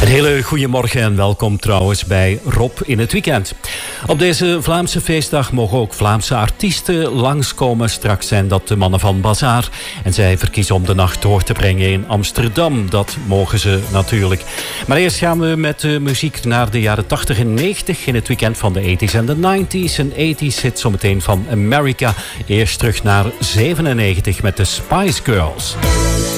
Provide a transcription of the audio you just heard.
Een hele goede morgen en welkom trouwens bij Rob in het weekend. Op deze Vlaamse feestdag mogen ook Vlaamse artiesten langskomen. Straks zijn dat de mannen van Bazaar. En zij verkiezen om de nacht door te brengen in Amsterdam. Dat mogen ze natuurlijk. Maar eerst gaan we met de muziek naar de jaren 80 en 90. In het weekend van de 80s en de 90s. Een 80s hit zometeen van America. Eerst terug naar 97 met de Spice Girls.